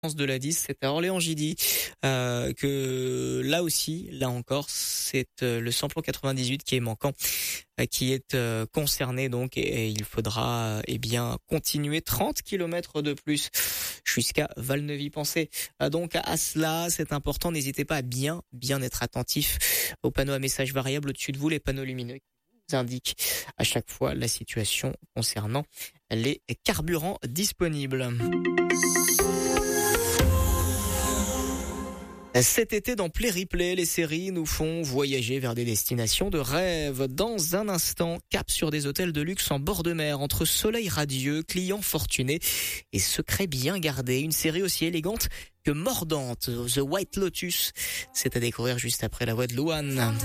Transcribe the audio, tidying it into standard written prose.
de la 10, c'est à Orléans-Gidy que là encore, c'est le samplon 98 qui est manquant, qui est concerné donc, et il faudra bien continuer 30 kilomètres de plus jusqu'à Valneuvy. Pensez donc à cela, c'est important. N'hésitez pas à bien être attentif aux panneaux à messages variables au-dessus de vous, les panneaux lumineux qui vous indiquent à chaque fois la situation concernant les carburants disponibles. Cet été dans Play Replay, les séries nous font voyager vers des destinations de rêve. Dans un instant, cap sur des hôtels de luxe en bord de mer, entre soleil radieux, clients fortunés et secrets bien gardés. Une série aussi élégante que mordante, The White Lotus. C'est à découvrir juste après la voix de Louane.